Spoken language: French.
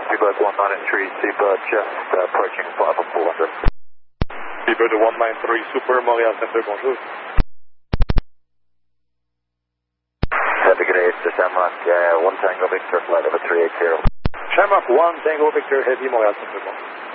Seabird 193, Seabird just approaching 5400. Seabird 193, Super, Montreal Center, bonjour. Navigate to Shamrock 1 Tango Victor, flight over 380. Shamrock 1 Tango Victor, Heavy, Montreal Center, bonjour.